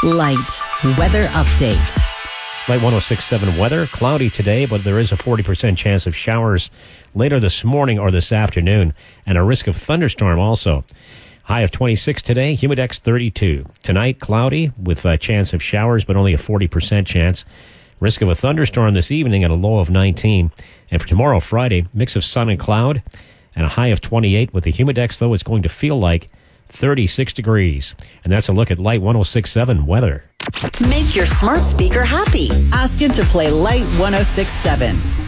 Light weather update. Light 106.7 weather. Cloudy today, but there is a 40% chance of showers later this morning or this afternoon, and a risk of thunderstorm also. High of 26 today, humidex 32. Tonight, cloudy with a chance of showers, but only a 40% chance. Risk of a thunderstorm this evening at a low of 19. And for tomorrow, Friday, mix of sun and cloud and a high of 28. With the humidex, though, it's going to feel like 36 degrees. And that's a look at Light 106.7 weather. Make your smart speaker happy. Ask it to play Light 106.7.